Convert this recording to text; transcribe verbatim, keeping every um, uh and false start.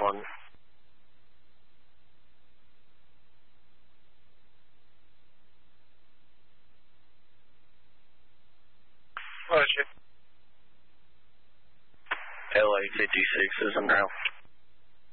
one. Roger. L A fifty-six is in ground.